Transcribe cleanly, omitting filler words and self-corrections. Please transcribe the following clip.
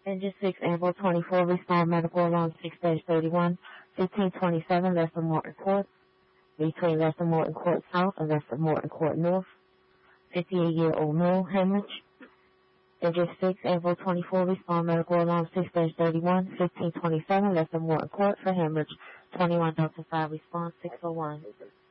Engine 6, Ambo 24, respond medical alarm 6-31, 1527 Lester Morton Court, between Lester Morton Court South and Lester Morton Court North, 58-year-old male, hemorrhage. Engine 6, Ambo 24, respond medical alarm 6-31, 1527 Lester Morton Court for hemorrhage, 21 Delta 5, response 601.